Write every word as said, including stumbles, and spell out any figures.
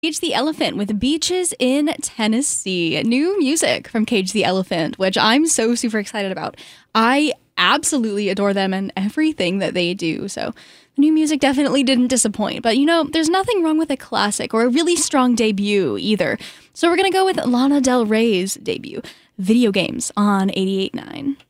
Cage the Elephant with Beaches in Tennessee. New music from Cage the Elephant, which I'm so super excited about. I absolutely adore them and everything that they do. So the new music definitely didn't disappoint. But you know, there's nothing wrong with a classic or a really strong debut either. So we're going to go with Lana Del Rey's debut, Video Games, on eighty-eight point nine.